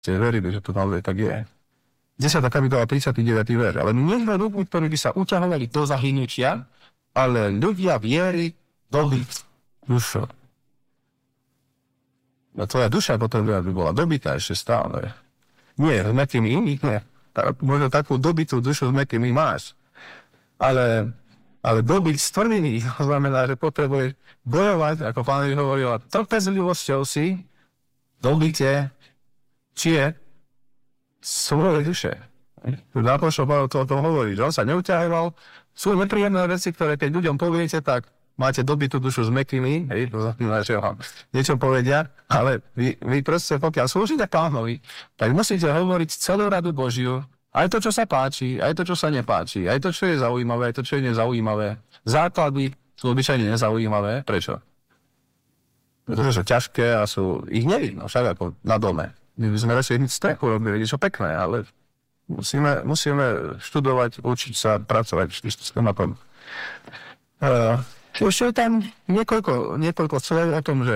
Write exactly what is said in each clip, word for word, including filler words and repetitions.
ste verili, že to naozaj tak je. desiata kapitola, tridsiaty deviaty verš. Ale nie sme ľudí, ktorí by sa uťahovali do zahynutia, ale ľudia viery dobiť dušu. No tvoja duša potrebuje, aby bola dobitá ešte stále. Nie, s mäkkými iných, nie. Možno takú dobitú dušu s mäkkými máš. Ale, ale dobiť s tvrdými, to znamená, že potrebuješ bojovať, ako pán hovoril, trpezlivosťou si dobite, či je svoje duše. Apoštol Pavel to o tom hovorí, že on sa neuťahoval. Sú nepríjemné veci, ktoré keď ľuďom poviete, tak máte dobitú dušu s mäkkými, hej, to znamená, že vám niečo povedia, ale vy, vy proste, pokiaľ slúžite pánovi, tak musíte hovoriť celú radu Božiu, aj to, čo sa páči, aj to, čo sa nepáči, aj to, čo je zaujímavé, aj to, čo je nezaujímavé. Základy sú obyčajne nezaujímavé. Prečo? Pretože sú ťažké a sú, ich nevidno, však ako na dome. My by sme radšej nič strechu robili, niečo pekné, ale musíme, musíme študovať, učiť sa, pracovať na tom. Uh, Už je tam niekoľko, niekoľko slov o tom, že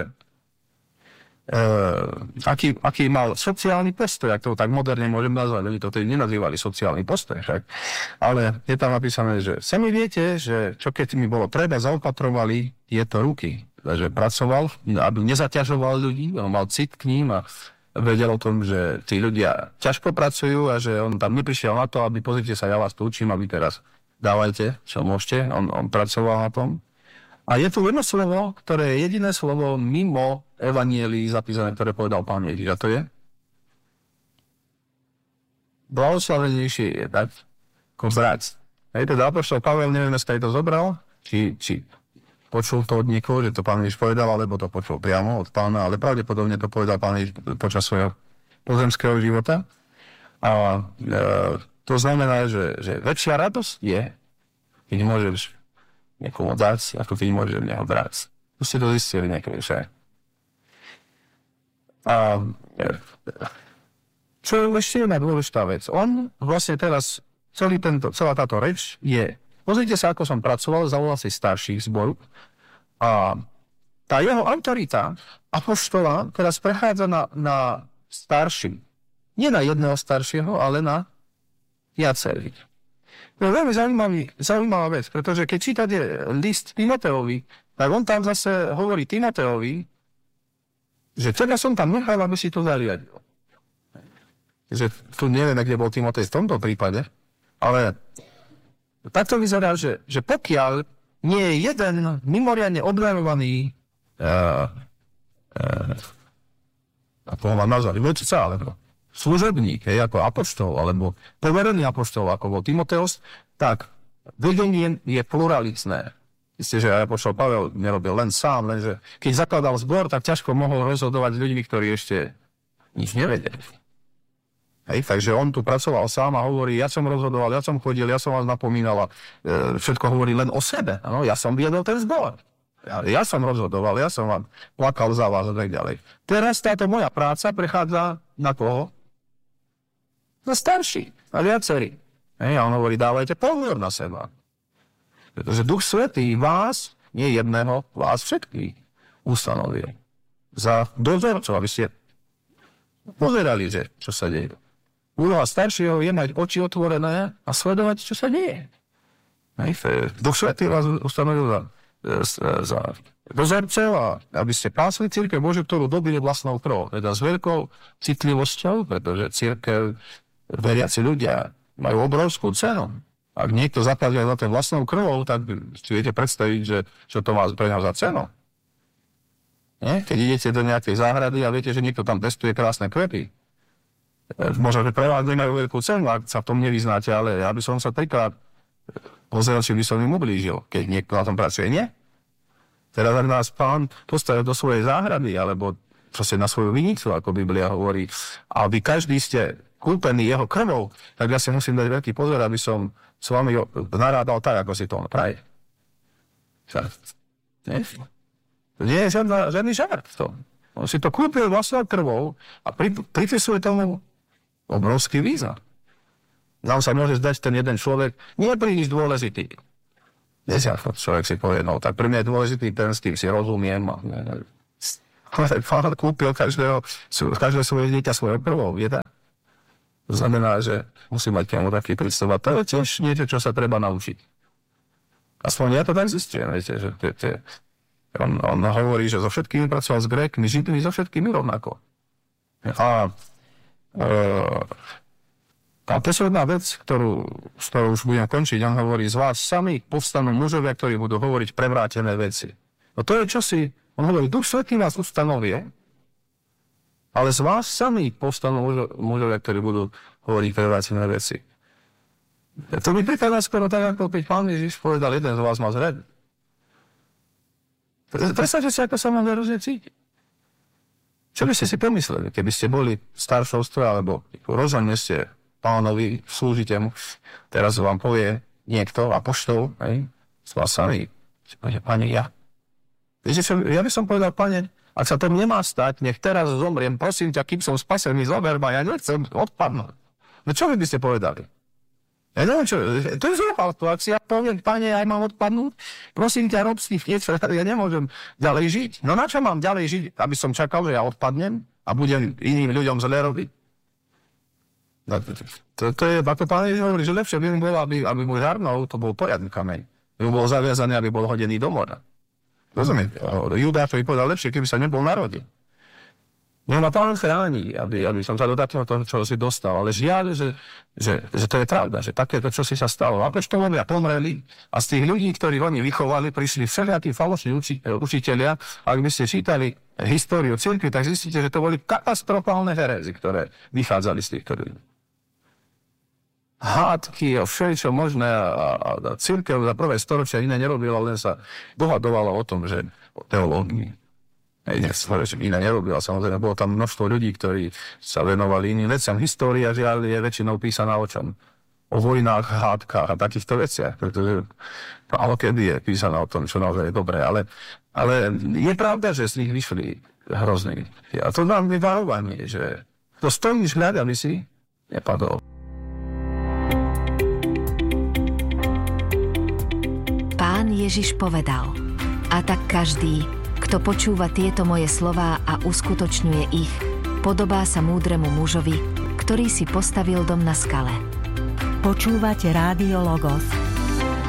uh, aký, aký mal sociálny postoj, ak to tak moderne môžem nazvať, oni to tedy nenazývali sociálny postoj, však. Ale je tam napísané, že sami viete, že čo keď mi bolo treba, zaopatrovali tieto ruky. Takže pracoval, aby nezaťažoval ľudí, on mal cit k ním a vedel o tom, že tí ľudia ťažko pracujú a že on tam neprišiel na to, aby pozrite sa, ja vás tu učím, aby teraz dávajte, čo môžete, on, on pracoval na tom. A je tu jedno slovo, ktoré je jediné slovo mimo evanielii zapísané, ktoré povedal pán Ježiš. A to je? Blahoslavenejšie je dať ako brať. Hej, teda apoštol Pavel, neviem, jestli to zobral, či, či počul to od niekoho, že to pán Ježiš povedal, alebo to počul priamo od pána, ale pravdepodobne to povedal pán Ježiš počas svojho pozemského života. A e, to znamená, že, že väčšia radosť je, keď môžeš niekomu dať, ako ty môžeš v neho brať. Tu ste to zistili niekedy, že? A čo je ešte jedna dôležitá vec. On vlastne teraz, celý tento, celá táto reč je, pozrite sa, ako som pracoval, zavolal si starších zboru a tá jeho autorita apoštola teraz prechádza na, na starší. Nie na jedného staršieho, ale na viacerých. To je veľmi zaujímavý, zaujímavá vec, pretože keď čítate list Timoteovi, tak on tam zase hovorí Timoteovi, že teda som tam nechal, aby si to zariadil. Že tu neviem, kde bol Timotej v tomto prípade, ale takto vyzerá, že, že pokiaľ nie je jeden mimoriadne obdarovaný uh, uh, ako ho mám nazvať, vedca, alebo služebník, hej, ako apoštol, alebo poverený apoštol, ako bol Timoteus, tak vedenie je pluralitné. Isté, že apoštol Pavel nerobil len sám, lenže keď zakladal zbor, tak ťažko mohol rozhodovať s ľuďmi, ktorí ešte nič nevedeli. Hej, takže on tu pracoval sám a hovorí, ja som rozhodoval, ja som chodil, ja som vás napomínal a e, všetko hovorí len o sebe. Ano, ja som viedol ten zbor. Ja, ja som rozhodoval, ja som vám plakal za vás a tak ďalej. Teraz táto moja práca prechádza na koho? Na starší, na viacerí. Hej, a on hovorí, dávajte pozor na seba. Pretože Duch Svätý vás, nie jedného, vás všetkých ustanovil. Za dozorcov, aby ste pozerali, že čo sa deje. Úloha staršieho je mať oči otvorené a sledovať, čo sa deje. Hej, Duch Svätý vás ustanovil za, za dozorcov a aby ste pásli cirkev Božiu, ktorú dobili vlastnou krvou. Teda s veľkou citlivosťou, pretože cirkev veriaci ľudia majú obrovskú cenu. Ak niekto zaplatil za ten vlastnou krvou, tak si viete predstaviť, že čo to má pre ňa za cenu. Nie? Keď idete do nejakej záhrady a viete, že niekto tam testuje krásne kvety. Možno, že pre vás nemajú veľkú cenu, ak sa v tom nevyznáte, ale ja by som sa trikrát pozeral, či by som im ublížil, keď niekto na tom pracuje. Nie? Teraz ak nás pán postavil do svojej záhrady, alebo proste na svoju vinicu, ako Biblia hovorí, a vy každý ste kúpený jeho krvou, tak ja si musím dať veľký pozor, aby som s vami narádal tak, ako si to on praje. Nie? To nie je žiadna, žiadny žart. To. On si to kúpil vlastnou krvou a pri, pripisuje tomu obrovský význam. Nám sa môže zdať ten jeden človek nie príliš dôležitý. Desiatko človek si povie, no tak pre mňa je dôležitý ten, s tým si rozumiem. Pán kúpil každého, každé svoje dieťa svojou krvou, je tak? To znamená, že musí mať k nemu taký prístup. A to je tiež niečo, čo sa treba naučiť. Aspoň ja to tak zistujem, viete, že te, te, on, on hovorí, že so všetkými pracoval s Grékmi, Židmi, so všetkými rovnako. A, e, a posledná vec, ktorú, s ktorou už budem končiť, on hovorí, z vás samých povstanú mužovia, ktorí budú hovoriť prevrátené veci. No to je čosi, on hovorí, Duch Svätý vás ustanovie, ale z vás samých povstanú mužo, mužovia, ktorí budú hovoriť prevrátené veci. To mi pripadá skoro tak, ako keď pán Ježiš povedal, jeden z vás má zred. Predstavte si, ako sa mám hrozne cítiť. Čo by ste si pomysleli, keby ste boli staršovstvo, alebo rozhodne ste pánovi, slúžite mu, teraz vám povie niekto, apoštol, hej, z vás samých. Pane, ja. Viete čo, ja by som povedal, pane, ak sa to nemá stať, nech teraz zomriem, prosím ťa, kým som spasený, zober ma, ja nechcem odpadnúť. No čo vy by ste povedali? Ja neviem čo, to je zúfalstvo, ak si ja poviem, pane, aj mám odpadnúť, prosím ťa, rob s tým niečo, ja nemôžem ďalej žiť. No na čo mám ďalej žiť, aby som čakal, že ja odpadnem a budem iným ľuďom zle robiť? No, to, to je, ako pán Ježiš hovorí, že lepšie by mi bolo, aby, aby mu žarnul, to bol poriadny kameň. By mu bol zaviazaný, aby bol hodený do mora. Rozumiete? Judáš to by povedal lepšie, keby sa nebol narodil. No ma pán chráni, aby, aby som sa do takého toho, čo si dostal. Ale žiaľ, že, že, že to je pravda, že takéto, čo si sa stalo. Apoštolovia pomreli a z tých ľudí, ktorí oni vychovali, prišli všelijakí falošní uči, učitelia. Ak by ste čítali históriu cirkvi, tak zistíte, že to boli katastrofálne herézy, ktoré vychádzali z týchto ľudí. Hádky a všeličo možné a, a, a cirkev za prvé storočia iné nerobila, len sa dohadovala o tom, že o teológii. Nech sa že iné nerobila, samozrejme, bolo tam množstvo ľudí, ktorí sa venovali iným veciam. História, žiaľ, je väčšinou písaná o čom? O vojnách, hádkach a takýchto veciach, pretože málo kedy je písaná o tom, čo naozaj je dobré, ale, ale je pravda, že z nich vyšli hrozní. A to nám vyvarovanie, že to stojíš hľad, aby si nepadol. Pán Ježiš povedal, a tak každý, kto počúva tieto moje slová a uskutočňuje ich, podobá sa múdremu mužovi, ktorý si postavil dom na skale. Počúvate Rádio Logos.